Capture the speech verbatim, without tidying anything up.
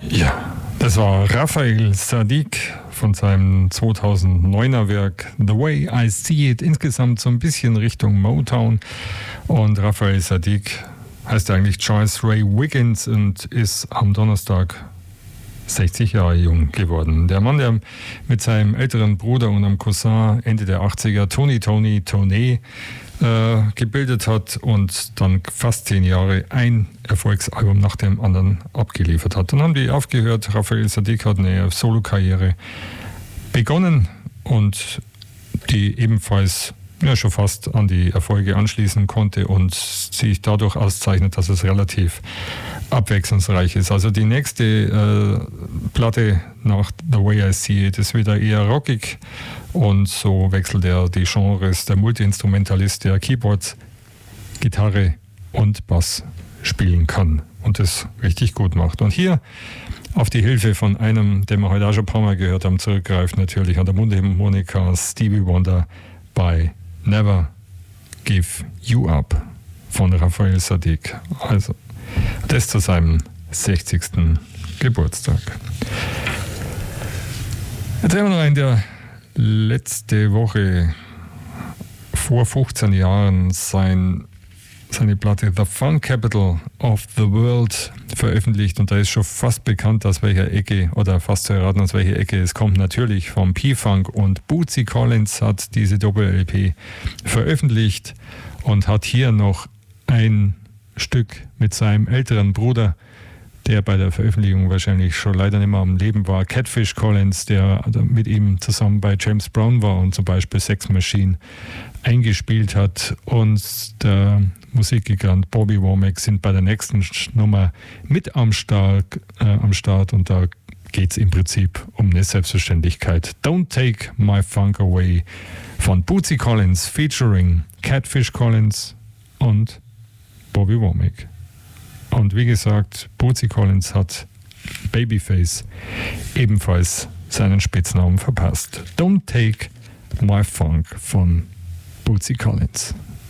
Ja, das war Raphael Saadiq von seinem zweitausenddeuner Werk The Way I See It, insgesamt so ein bisschen Richtung Motown. Und Raphael Saadiq heißt eigentlich Joyce Ray Wiggins und ist am Donnerstag sechzig Jahre jung geworden. Der Mann, der mit seinem älteren Bruder und einem Cousin Ende der achtziger Tony Tony Tone äh, gebildet hat und dann fast zehn Jahre ein Erfolgsalbum nach dem anderen abgeliefert hat. Dann haben die aufgehört. Raphael Saadiq hat eine Solokarriere begonnen und die ebenfalls ja, schon fast an die Erfolge anschließen konnte und sich dadurch auszeichnet, dass es relativ abwechslungsreich ist. Also die nächste äh, Platte nach The Way I See It ist wieder eher rockig und so wechselt er die Genres. Der Multi-Instrumentalist, der Keyboards, Gitarre und Bass spielen kann und das richtig gut macht. Und hier auf die Hilfe von einem, den wir heute auch schon ein paar Mal gehört haben, zurückgreift natürlich an der Mundharmonika Stevie Wonder bei Never Give You Up von Raphael Saadiq. Also das zu seinem sechzigsten Geburtstag. Jetzt haben wir noch einen, der letzte Woche vor fünfzehn Jahren sein, seine Platte The Fun Capital of the World veröffentlicht und da ist schon fast bekannt, aus welcher Ecke oder fast zu erraten, aus welcher Ecke es kommt. Natürlich vom P-Funk und Bootsy Collins hat diese Doppel-L P veröffentlicht und hat hier noch ein Stück mit seinem älteren Bruder, der bei der Veröffentlichung wahrscheinlich schon leider nicht mehr am Leben war, Catfish Collins, der mit ihm zusammen bei James Brown war und zum Beispiel Sex Machine eingespielt hat, und der Musikgigant Bobby Womack sind bei der nächsten Nummer mit am Start, äh, am Start und da geht es im Prinzip um eine Selbstverständlichkeit. Don't Take My Funk Away von Bootsy Collins featuring Catfish Collins und Bobby Womack. Und wie gesagt, Bootsy Collins hat Babyface ebenfalls seinen Spitznamen verpasst. Don't Take My Funk von Bootsy Collins.